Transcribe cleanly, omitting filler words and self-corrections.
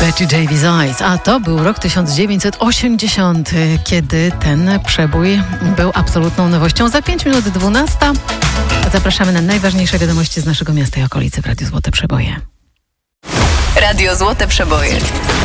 Betty Davis Eyes, a to był rok 1980, kiedy ten przebój był absolutną nowością. Za 5 minut 12 zapraszamy na najważniejsze wiadomości z naszego miasta i okolicy w Radiu Złote Przeboje. Radio Złote Przeboje.